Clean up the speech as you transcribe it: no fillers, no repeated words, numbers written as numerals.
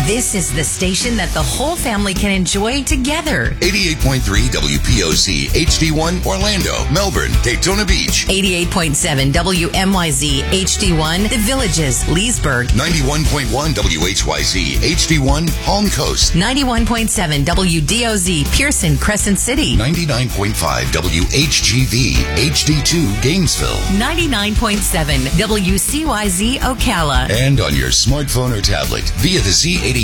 This is the station that the whole family can enjoy together. 88.3 WPOC HD1 Orlando, Melbourne, Daytona Beach. 88.7 WMYZ HD1 The Villages, Leesburg. 91.1 WHYZ HD1 Palm Coast. 91.7 WDOZ Pearson, Crescent City. 99.5 WHGV HD2 Gainesville. 99.7 WCYZ Ocala. And on your smartphone or tablet via the Z88